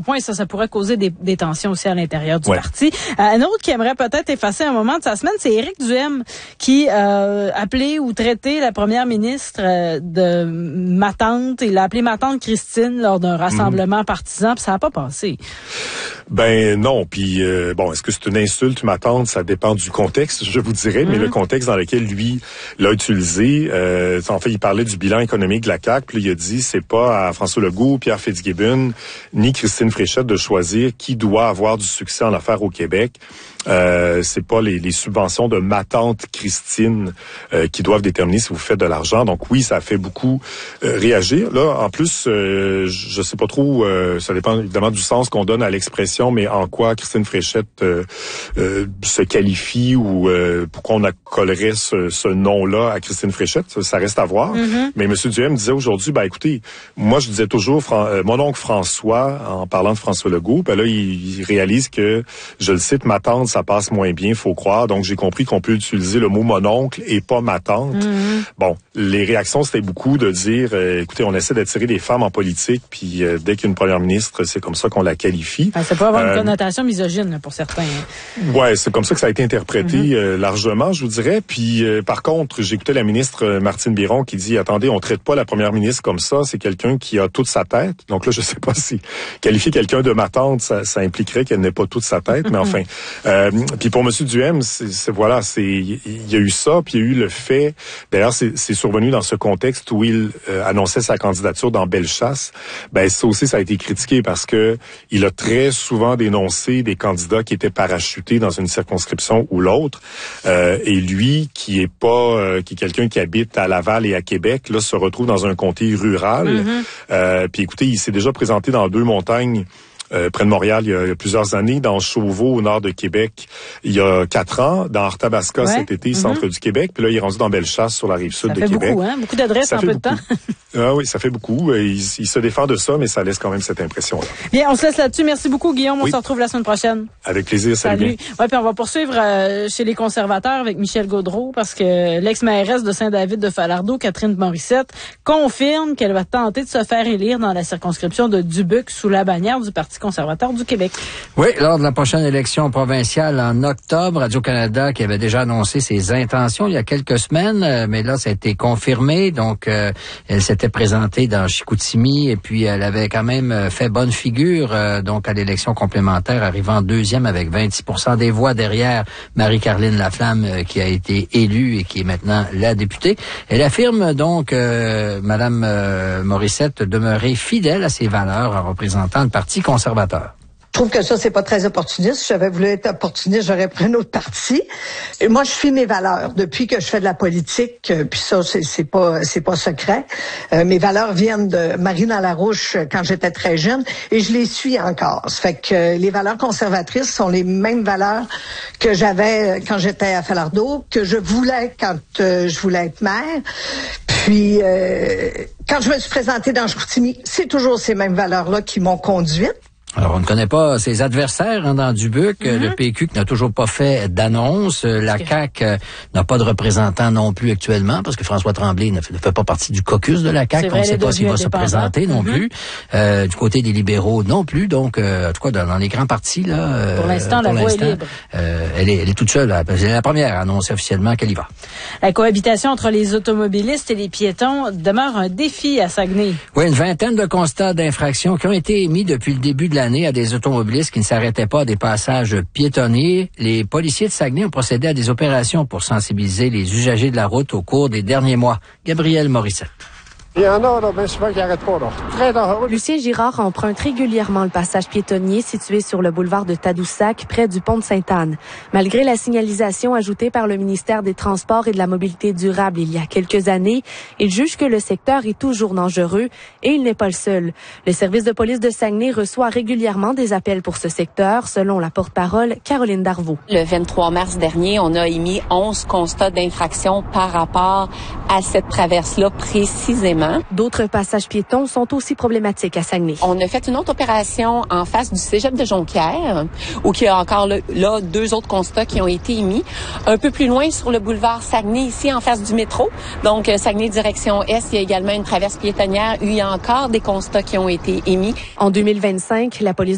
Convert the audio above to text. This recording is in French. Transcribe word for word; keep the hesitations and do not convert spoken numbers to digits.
point et ça, ça pourrait causer des, des tensions aussi à l'intérieur du ouais. parti. Euh, un autre qui aimerait peut-être effacer un moment de sa semaine, c'est Éric Duhaime qui euh, appelé ou traité la première ministre euh, de ma tante. Il l'a appelée ma tante Christine lors d'un rassemblement mmh. partisan, puis ça n'a pas passé. Ben non, puis euh, bon, est-ce que c'est une insulte, ma tante? Ça dépend du contexte, je vous dirais, mmh. mais le contexte dans lequel lui l'a utilisé, euh, en fait, il parlait du bilan économique de la C A Q, puis il a dit, c'est pas à François Legault, Pierre Fitzgibbon, ni Christine Fréchette de choisir qui doit avoir du succès en affaires au Québec. Euh, c'est pas les, les subventions de ma tante Christine euh, qui doivent déterminer si vous faites de l'argent. Donc oui, ça a fait beaucoup euh, réagir. Là, en plus, euh, je sais pas trop, euh, ça dépend évidemment du sens qu'on donne à l'expression, mais en quoi Christine Fréchette euh, euh, se qualifie ou euh, pourquoi on accolerait ce, ce nom-là à Christine Fréchette, ça, ça reste à voir. Mm-hmm. Mais M. Duhaime disait aujourd'hui, ben écoutez, moi je disais toujours Fran- euh, mon oncle François en parlant de François Legault, ben là il, il réalise que, je le cite, ma tante, ça passe moins bien, faut croire. Donc, j'ai compris qu'on peut utiliser le mot mon oncle et pas ma tante. Mm-hmm. Bon, les réactions, c'était beaucoup de dire, euh, écoutez, on essaie d'attirer des femmes en politique, puis euh, dès qu'il y a une première ministre, c'est comme ça qu'on la qualifie. Ah, ça peut avoir euh, une connotation misogyne là, pour certains. Hein. Ouais, c'est comme ça que ça a été interprété mm-hmm. euh, largement, je vous dirais. Puis, euh, par contre, j'écoutais la ministre euh, Martine Biron qui dit, attendez, on traite pas la première ministre comme ça, c'est quelqu'un qui a toute sa tête. Donc là, je sais pas si qualifier quelqu'un de ma tante, ça, ça impliquerait qu'elle n'ait pas toute sa tête, mais enfin... Euh, Euh, puis pour M. Duhaime, c'est, c'est voilà, c'est il y a eu ça, puis il y a eu le fait. D'ailleurs, c'est, c'est survenu dans ce contexte où il euh, annonçait sa candidature dans Bellechasse. Ben ça aussi, ça a été critiqué parce que il a très souvent dénoncé des candidats qui étaient parachutés dans une circonscription ou l'autre. Euh, et lui, qui est pas, euh, qui est quelqu'un qui habite à Laval et à Québec, là, se retrouve dans un comté rural. Mm-hmm. Euh, puis écoutez, il s'est déjà présenté dans deux montagnes. Euh, près de Montréal, il y, a, il y a plusieurs années, dans Chauveau, au nord de Québec, il y a quatre ans, dans Arthabasca ouais. cet été, mm-hmm. centre du Québec, puis là, il est rendu dans Bellechasse, sur la rive sud ça de fait Québec. Beaucoup, hein? Beaucoup d'adresses ça en peu beaucoup. de temps. Ah oui, ça fait beaucoup. Il, il se défend de ça, mais ça laisse quand même cette impression-là. Bien, on se laisse là-dessus. Merci beaucoup, Guillaume. On oui. se retrouve la semaine prochaine. Avec plaisir. Salut. Salut. Ouais, puis on va poursuivre euh, chez les conservateurs avec Michel Gaudreault, parce que l'ex-mairesse de Saint-David de Falardeau, Catherine Morissette, confirme qu'elle va tenter de se faire élire dans la circonscription de Dubuque sous la bannière du Parti conservateur du Québec. Oui, lors de la prochaine élection provinciale en octobre, Radio-Canada qui avait déjà annoncé ses intentions il y a quelques semaines, mais là, ça a été confirmé. Donc, euh, elle s'était présentée dans Chicoutimi et puis elle avait quand même fait bonne figure euh, donc à l'élection complémentaire, arrivant deuxième avec vingt-six pour cent des voix derrière Marie-Caroline Laflamme euh, qui a été élue et qui est maintenant la députée. Elle affirme donc, euh, Madame euh, Morissette, demeurer fidèle à ses valeurs en représentant le Parti conservateur. Je trouve que ça, c'est pas très opportuniste. Si j'avais voulu être opportuniste, j'aurais pris un autre parti. Et moi, je suis mes valeurs. Depuis que je fais de la politique, euh, puis ça, c'est, c'est pas, c'est pas secret. Euh, mes valeurs viennent de Marine Larouche quand j'étais très jeune et je les suis encore. Ça fait que euh, les valeurs conservatrices sont les mêmes valeurs que j'avais quand j'étais à Falardeau, que je voulais quand euh, je voulais être maire. Puis, euh, quand je me suis présentée dans Chicoutimi, c'est toujours ces mêmes valeurs-là qui m'ont conduite. Alors, on ne connaît pas ses adversaires hein, dans Dubuque. Mm-hmm. Le P Q qui n'a toujours pas fait d'annonce. La C A Q euh, n'a pas de représentant non plus actuellement parce que François Tremblay ne fait, ne fait pas partie du caucus de la C A Q. On ne sait pas s'il va se présenter non mm-hmm. plus. Euh, du côté des libéraux non plus. Donc, euh, en tout cas, dans, dans les grands partis, là... Euh, pour l'instant, pour la voie est libre. Euh, elle, est, elle est toute seule. Elle est la première à annoncer officiellement qu'elle y va. La cohabitation entre les automobilistes et les piétons demeure un défi à Saguenay. Oui, une vingtaine de constats d'infraction qui ont été émis depuis le début de l'année à des automobilistes qui ne s'arrêtaient pas à des passages piétonniers. Les policiers de Saguenay ont procédé à des opérations pour sensibiliser les usagers de la route au cours des derniers mois. Gabriel Morissette. Il y en a, là, bien souvent qui n'arrêtent pas, là. Très dangereux. Lucien Girard emprunte régulièrement le passage piétonnier situé sur le boulevard de Tadoussac, près du pont de Sainte-Anne. Malgré la signalisation ajoutée par le ministère des Transports et de la Mobilité durable il y a quelques années, il juge que le secteur est toujours dangereux et il n'est pas le seul. Le service de police de Saguenay reçoit régulièrement des appels pour ce secteur, selon la porte-parole Caroline Darvaux. Le vingt-trois mars dernier, on a émis onze constats d'infraction par rapport à cette traverse-là précisément. D'autres passages piétons sont aussi problématiques à Saguenay. On a fait une autre opération en face du cégep de Jonquière, où il y a encore là, là deux autres constats qui ont été émis. Un peu plus loin sur le boulevard Saguenay, ici en face du métro. Donc Saguenay direction Est, il y a également une traverse piétonnière où il y a encore des constats qui ont été émis. En deux mille vingt-cinq, la police